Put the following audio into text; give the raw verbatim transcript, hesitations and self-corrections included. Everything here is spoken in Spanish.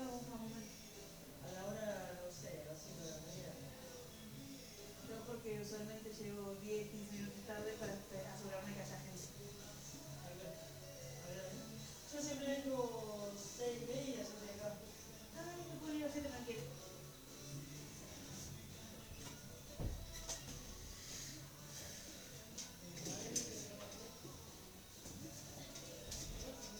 llega vos más o menos? A la hora, no sé, a las cinco de la mañana. Yo porque usualmente llego diez quince minutos tarde para